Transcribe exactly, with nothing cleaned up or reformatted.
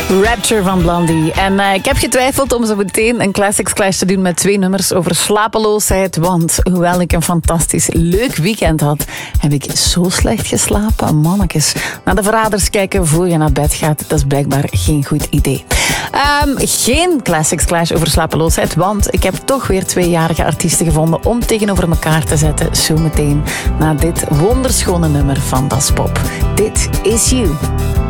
Rapture van Blondie. En uh, ik heb getwijfeld om zo meteen een Classics Clash te doen met twee nummers over slapeloosheid. Want hoewel ik een fantastisch leuk weekend had, heb ik zo slecht geslapen. Mannetjes, naar de verraders kijken voor je naar bed gaat, dat is blijkbaar geen goed idee. Um, geen Classics Clash over slapeloosheid, want ik heb toch weer tweejarige artiesten gevonden om tegenover elkaar te zetten. Zometeen na dit wonderschone nummer van Das Pop. Dit is You.